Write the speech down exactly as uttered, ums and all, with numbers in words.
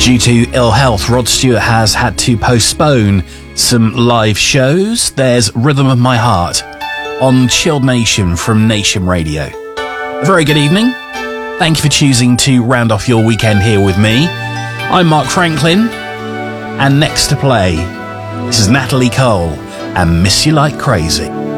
Due to ill health, Rod Stewart has had to postpone some live shows. There's Rhythm of My Heart on Chilled Nation from Nation Radio. A very good evening. Thank you for choosing to round off your weekend here with me. I'm Mark Franklin, and next to play, this is Natalie Cole and Miss You Like Crazy.